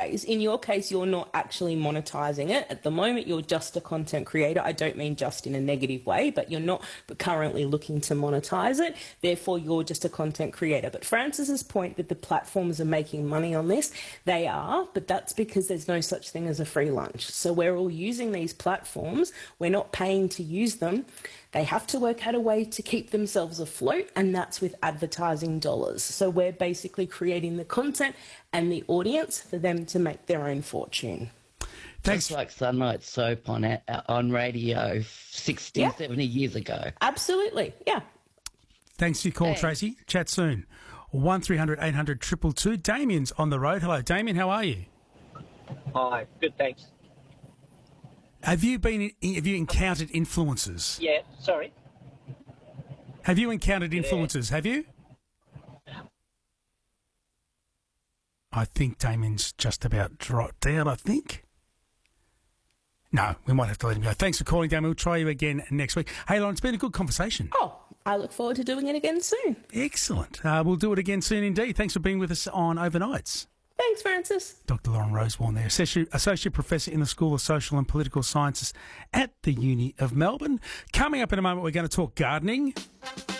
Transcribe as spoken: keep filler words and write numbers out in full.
case, in your case, you're not actually monetizing it. At the moment, you're just a content creator. I don't mean just in a negative way, but you're not currently looking to monetize it. Therefore, you're just a content creator. But Francis's point that the platforms are making money on this, they are, but that's because there's no such thing as a free lunch. So we're all using these platforms. We're not paying to use them. They have to work out a way to keep themselves afloat, and that's with advertising dollars. So we're basically creating the content and the audience for them to make their own fortune. Thanks. Just like Sunlight Soap on on radio sixty, yeah. seventy years ago. Absolutely, yeah. Thanks for your call, hey. Tracy. Chat soon. one three hundred eight hundred two two two. Damien's on the road. Hello, Damien. How are you? Hi. Good, thanks. Have you been? Have you encountered influencers? Yeah. Sorry. Have you encountered influencers? Yeah. Have you? I think Damien's just about dropped out. I think. No, we might have to let him go. Thanks for calling, Damien. We'll try you again next week. Hey, Lauren, it's been a good conversation. Oh, I look forward to doing it again soon. Excellent. Uh, we'll do it again soon indeed. Thanks for being with us on Overnights. Thanks, Francis. Doctor Lauren Rosewarne there, Associate, Associate Professor in the School of Social and Political Sciences at the Uni of Melbourne. Coming up in a moment, we're going to talk gardening.